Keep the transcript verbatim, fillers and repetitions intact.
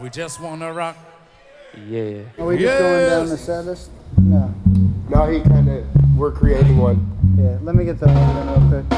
We just wanna rock. Yeah. Are we just Yes. going down the set list? No. Now he kind of, we're creating one. Yeah, let me get the other one real quick.